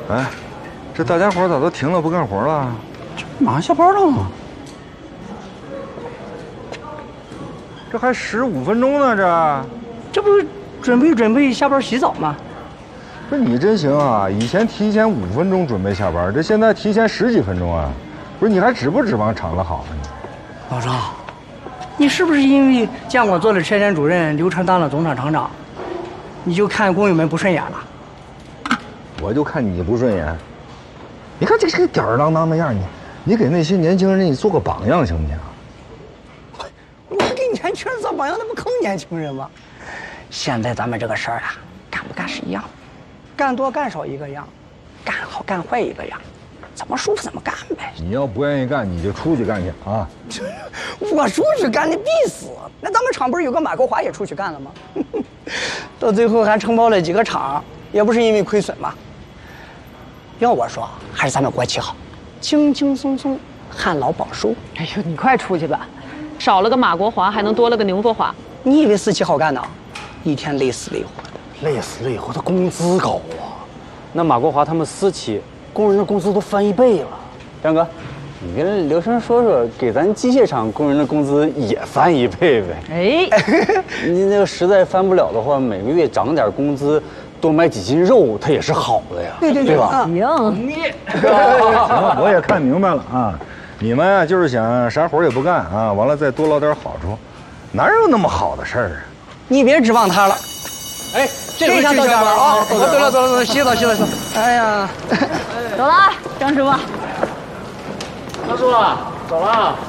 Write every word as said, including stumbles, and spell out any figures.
哎，这大家伙咋都停了不干活了？ 这马上下班了吗？ 这还十五分钟呢，这这不准备准备下班洗澡吗？ 不是你真行啊！以前提前五分钟准备下班，这现在提前十几分钟啊！不是你还指不指望厂子好啊你？ 老张，你是不是因为建广做了车间主任，刘成当了总厂厂长，你就看工友们不顺眼了？ 我就看你不顺眼。你看这这个吊儿郎当的样，你你给那些年轻人你做个榜样行不行？ 我给年轻人做榜样，那不坑年轻人吗？现在咱们这个事儿啊，干不干是一样，干多干少一个样，干好干坏一个样，怎么舒服怎么干呗。 你要不愿意干，你就出去干去啊！ 我出去干，你必死。那咱们厂不是有个马国华也出去干了吗？到最后还承包了几个厂，也不是因为亏损嘛。要我说，还是咱们国企好，轻轻松松，旱涝保收。 哎呦，你快出去吧，少了个马国华，还能多了个牛国华。 你以为私企好干呢？一天累死累活的。 累死累活，他工资高啊！那马国华他们私企工人的工资都翻一倍了。张哥，你跟刘生说说，给咱机械厂工人的工资也翻一倍呗。 哎， 你那个实在翻不了的话，每个月涨点工资，多买几斤肉，它也是好的呀。 对对对， 对吧？ 行， 行，我也看明白了啊！你们啊，就是想啥活也不干啊，完了再多捞点好处，哪有那么好的事儿啊？ 你别指望他了。 哎， 这回到家了啊！走了走了走了，洗澡洗澡洗澡。哎呀， 走了啊，张师傅。 张叔，走了。